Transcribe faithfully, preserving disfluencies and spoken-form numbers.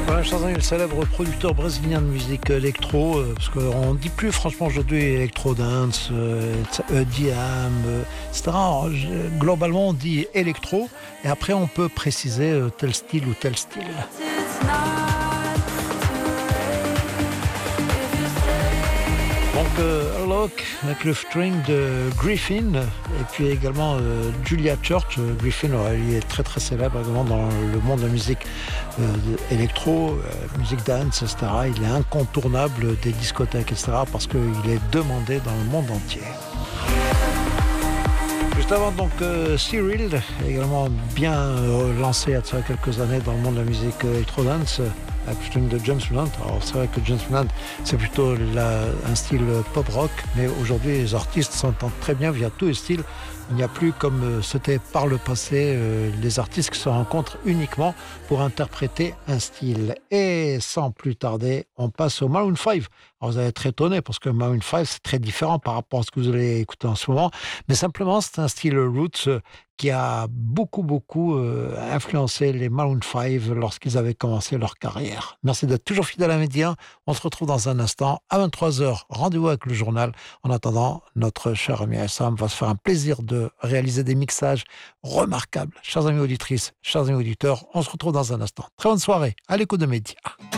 Voilà, chers amis, le célèbre producteur brésilien de musique électro, euh, parce qu'on ne dit plus franchement aujourd'hui électro dance, euh, E D M, euh, et cetera. Alors, je- globalement, on dit électro, et après on peut préciser euh, tel style ou tel style. Donc, euh, Lock avec le string de Griffin, et puis également euh, Julia Church. Euh, Griffin, euh, il est très très célèbre également dans le monde de la musique euh, de- électro, euh, musique dance, et cetera. Il est incontournable des discothèques, et cetera, parce qu'il est demandé dans le monde entier. Juste avant, donc, euh, Cyril, également bien euh, lancé il y a de ça quelques années dans le monde de la musique euh, électro-dance, euh, avec le string de James Blunt. Alors, c'est vrai que James Blunt, c'est plutôt la- un style pop-rock, mais aujourd'hui, les artistes s'entendent très bien via tous les styles. Il n'y a plus, comme euh, c'était par le passé, euh, les artistes qui se rencontrent uniquement pour interpréter un style. Et sans plus tarder, on passe au Maroon five. Alors, vous allez être étonné parce que Maroon five, c'est très différent par rapport à ce que vous allez écouter en ce moment. Mais simplement, c'est un style roots euh, qui a beaucoup, beaucoup euh, influencé les Maroon five lorsqu'ils avaient commencé leur carrière. Merci d'être toujours fidèle à Média. On se retrouve dans un instant à vingt-trois heures. Rendez-vous avec le journal. En attendant, notre cher ami Sam va se faire un plaisir de réaliser des mixages remarquables. Chers amis auditrices, chers amis auditeurs, on se retrouve dans un instant. Très bonne soirée à l'écoute de Média.